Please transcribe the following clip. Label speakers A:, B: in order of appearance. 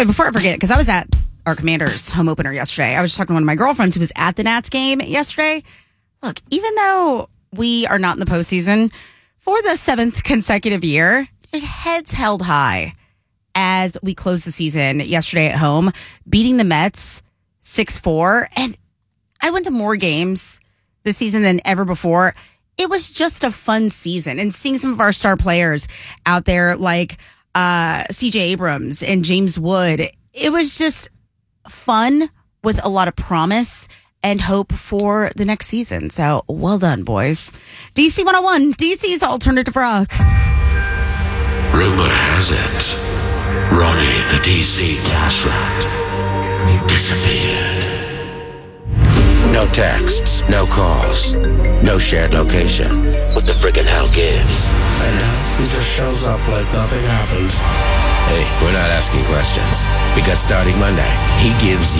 A: way, before I forget, because I was at our Commanders home opener yesterday. I was talking to one of my girlfriends who was at the Nats game yesterday. Look, even though we are not in the postseason for the 7th consecutive year, heads held high as we closed the season yesterday at home, beating the Mets 6-4. And I went to more games this season than ever before. It was just a fun season. And seeing some of our star players out there like CJ Abrams and James Wood, it was just fun with a lot of promise and hope for the next season. So well done, boys. DC 101, DC's Alternative Rock.
B: Rumor has it, Ronnie the DC Cash Rat disappeared. No texts, no calls, no shared location. What the frickin' hell gives?
C: And now he just shows up like nothing happened.
B: Hey, we're not asking questions. Because starting Monday, he gives